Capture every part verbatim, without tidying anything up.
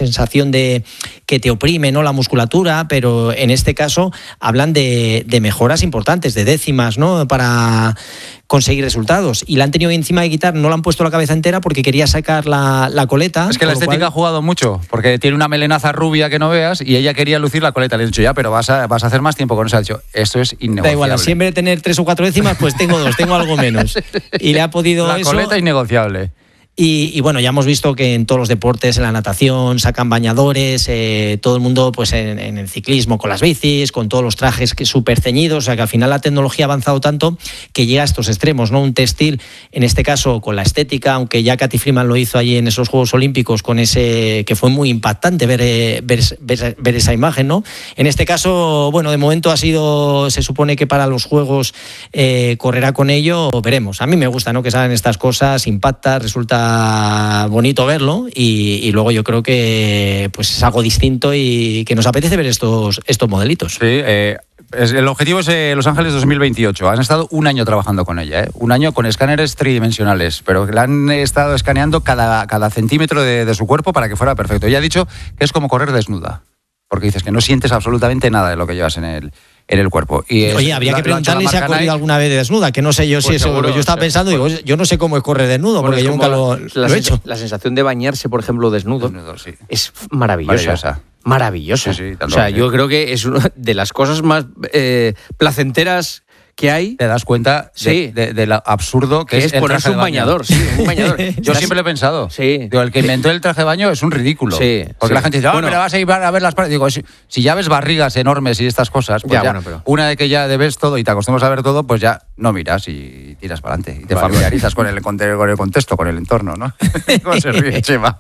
sensación de que te oprime, ¿no?, la musculatura, pero en este caso hablan de, de mejoras importantes, de décimas, ¿no?, para conseguir resultados. Y la han tenido encima de quitar, no le han puesto la cabeza entera porque quería sacar la, la coleta. Es que la estética cual... ha jugado mucho, porque tiene una melenaza rubia que no veas y ella quería lucir la coleta. Le he dicho, ya, pero vas a, vas a hacer más tiempo con eso. Ha dicho, esto es innegociable. Da igual, siempre de tener tres o cuatro décimas, pues tengo dos, tengo algo menos. Y le ha podido la eso... La coleta innegociable. Y, y bueno, ya hemos visto que en todos los deportes, en la natación, sacan bañadores, eh, todo el mundo pues en, en el ciclismo, con las bicis, con todos los trajes que súper ceñidos, o sea que al final la tecnología ha avanzado tanto que llega a estos extremos, ¿no? Un textil, en este caso con la estética, aunque ya Cathy Freeman lo hizo allí en esos Juegos Olímpicos, con ese que fue muy impactante ver, eh, ver, ver, ver esa imagen, ¿no? En este caso, bueno, de momento ha sido, se supone que para los Juegos eh, correrá con ello, veremos. A mí me gusta, ¿no?, que salgan estas cosas, impacta, resulta bonito verlo y, y luego yo creo que pues es algo distinto y que nos apetece ver estos, estos modelitos. Sí, eh, es, el objetivo es eh, Los Ángeles dos mil veintiocho. Han estado un año trabajando con ella, ¿eh? un año con escáneres tridimensionales, pero la han estado escaneando cada, cada centímetro de, de su cuerpo para que fuera perfecto. Ella ha dicho que es como correr desnuda, porque dices que no sientes absolutamente nada de lo que llevas en el en el cuerpo. Y es, Oye, habría la, que preguntarle si ha corrido Nike alguna vez de desnuda, que no sé yo pues si eso, seguro, yo estaba o sea, pensando, pues, digo, yo no sé cómo es correr desnudo, bueno, porque yo nunca lo, la, lo he hecho. La sensación de bañarse, por ejemplo, desnudo, desnudo sí. es maravillosa. Maravillosa. Maravillosa. Sí, sí, o sea, yo creo que es una de las cosas más eh, placenteras que hay. Te das cuenta sí. de, de, de lo absurdo que, que es, es ponerse un bañador. Sí, un bañador. Yo siempre lo he pensado. Sí. Digo, el que inventó el traje de baño es un ridículo. Sí, porque sí. la gente dice, ah, bueno, pero vas a ir a ver las partes. Digo, si, si ya ves barrigas enormes y estas cosas, pues ya, ya bueno, pero... una vez que ya ves todo y te acostumbras a ver todo, pues ya no miras y tiras para adelante. Y te vale, familiarizas vale. con, el, con el contexto, con el entorno, ¿no? ¿Cómo se ríe, Chema?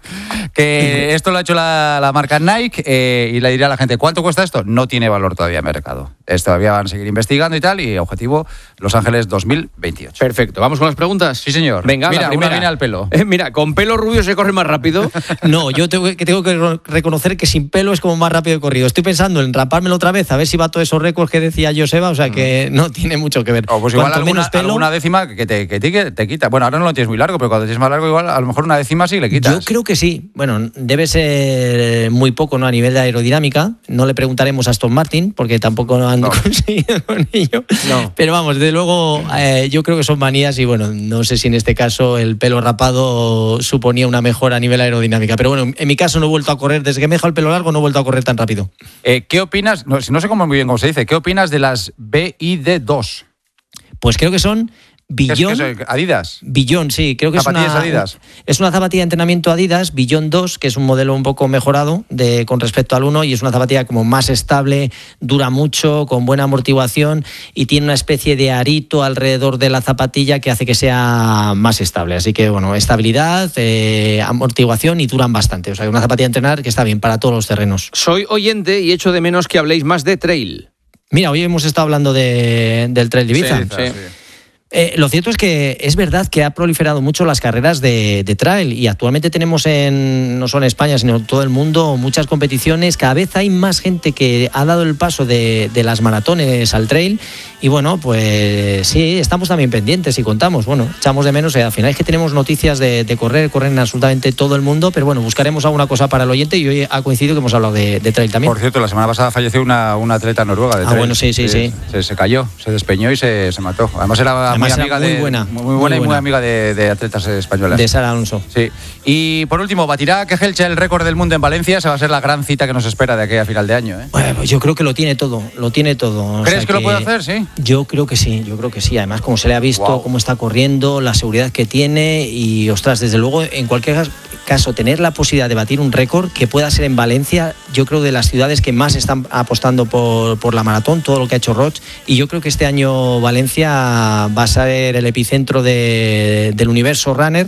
Que esto lo ha hecho la, la marca Nike eh, y le diré a la gente, ¿cuánto cuesta esto? No tiene valor todavía en mercado. Es, todavía van a seguir investigando y tal, y objetivo, Los Ángeles dos mil veintiocho. Perfecto, ¿vamos con las preguntas? Sí, señor. Venga, mira, la primera. Una viene al pelo. Eh, mira, ¿con pelo rubio se corre más rápido? No, yo tengo que, tengo que reconocer que sin pelo es como más rápido el corrido. Estoy pensando en rapármelo otra vez, a ver si va todos esos récords que decía Joseba, o sea que no tiene mucho que ver. O pues igual alguna, pelo, alguna décima que te, que te, te quita. Bueno, ahora no lo tienes muy largo, pero cuando tienes más largo igual a lo mejor una décima sí le quitas. Yo creo que sí. Bueno, debe ser muy poco, ¿no?, a nivel de aerodinámica. No le preguntaremos a Aston Martin, porque tampoco lo han no. conseguido con ello. No. Pero vamos, desde luego eh, yo creo que son manías y bueno, no sé si en este caso el pelo rapado suponía una mejora a nivel aerodinámica. Pero bueno, en mi caso no he vuelto a correr, desde que me he dejado el pelo largo no he vuelto a correr tan rápido. Eh, ¿Qué opinas? No, no sé cómo muy bien cómo se dice. ¿Qué opinas de las B I D dos? Pues creo que son Billon, ¿Qué es, qué es? ¿Adidas? Billon, sí, creo que es una, Adidas. es una zapatilla de entrenamiento Adidas, Billon dos, que es un modelo un poco mejorado de, con respecto al uno, y es una zapatilla como más estable, dura mucho, con buena amortiguación y tiene una especie de arito alrededor de la zapatilla que hace que sea más estable. Así que, bueno, estabilidad, eh, amortiguación y duran bastante. O sea, una zapatilla de entrenar que está bien para todos los terrenos. Soy oyente y echo de menos que habléis más de trail. Mira, hoy hemos estado hablando de, del Trail de Ibiza. Sí, sí. sí. Eh, lo cierto es que es verdad que ha proliferado mucho las carreras de, de trail y actualmente tenemos en, no solo en España, sino en todo el mundo, muchas competiciones. Cada vez hay más gente que ha dado el paso de, de las maratones al trail y bueno, pues sí, estamos también pendientes y contamos, bueno, echamos de menos, eh, al final es que tenemos noticias de, de correr, corren absolutamente todo el mundo, pero bueno, buscaremos alguna cosa para el oyente y hoy ha coincidido que hemos hablado de, de trail también. Por cierto, la semana pasada falleció una, una atleta noruega de trail. Ah, bueno, sí, sí, sí. Se, se cayó, se despeñó y se, se mató. Además era Además muy amiga muy de, buena, muy, muy buena muy y muy amiga de, de atletas españolas. De Sara Alonso. Sí. Y por último, ¿batirá Kejelcha el récord del mundo en Valencia? Esa va a ser la gran cita que nos espera de aquí a final de año, ¿eh? Bueno, pues yo creo que lo tiene todo, lo tiene todo. ¿Crees o sea que, que lo puede hacer, sí? Yo creo que sí, yo creo que sí. Además, como se le ha visto, wow. cómo está corriendo, la seguridad que tiene y, ostras, desde luego, en cualquier caso, tener la posibilidad de batir un récord que pueda ser en Valencia, yo creo de las ciudades que más están apostando por, por la maratón, todo lo que ha hecho Roig, y yo creo que este año Valencia va a ser el epicentro de, del universo runner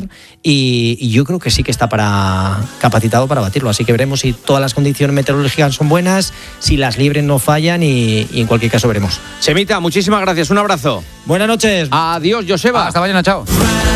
y, y yo creo que sí que está para capacitado para batirlo, así que veremos si todas las condiciones meteorológicas son buenas, si las libres no fallan y, y en cualquier caso veremos. Chemita, muchísimas gracias, un abrazo. Buenas noches. Adiós, Joseba. Hasta mañana, chao.